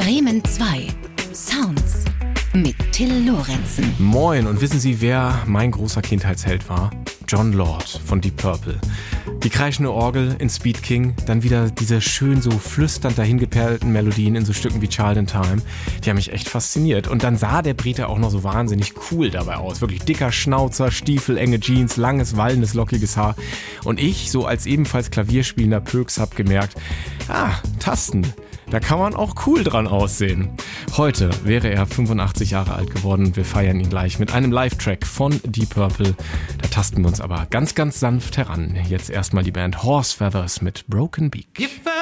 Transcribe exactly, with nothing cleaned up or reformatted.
Bremen zwei. Sounds mit Till Lorenzen. Moin, und wissen Sie, wer mein großer Kindheitsheld war? Jon Lord von Deep Purple. Die kreischende Orgel in Speed King, dann wieder diese schön so flüsternd dahingeperlten Melodien in so Stücken wie Child in Time. Die haben mich echt fasziniert. Und dann sah der Brite auch noch so wahnsinnig cool dabei aus. Wirklich dicker Schnauzer, Stiefel, enge Jeans, langes, wallendes, lockiges Haar. Und ich, so als ebenfalls klavierspielender Pöks, hab gemerkt, ah, Tasten, da kann man auch cool dran aussehen. Heute wäre er fünfundachtzig Jahre alt geworden und wir feiern ihn gleich mit einem Live-Track von Deep Purple. Da tasten wir uns aber ganz, ganz sanft heran. Jetzt erstmal die Band Horse Feathers mit Broken Beak.